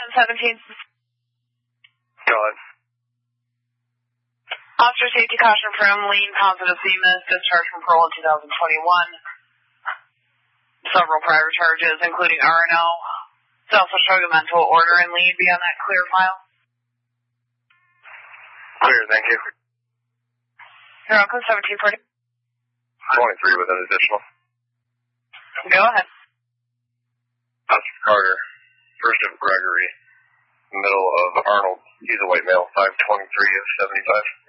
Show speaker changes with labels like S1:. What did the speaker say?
S1: 17.
S2: Go ahead.
S1: Officer safety caution from lean positive FEMA's discharge from parole in 2021. Several prior charges, including RNO, selfish drug and mental order, and lean. Be on that clear file.
S2: Clear, thank you.
S1: You're welcome, 1740.
S2: 23 with an additional.
S1: Go ahead.
S2: Officer Carter, first of Gregory, middle of Arnold. He's a white male, 523 of 75.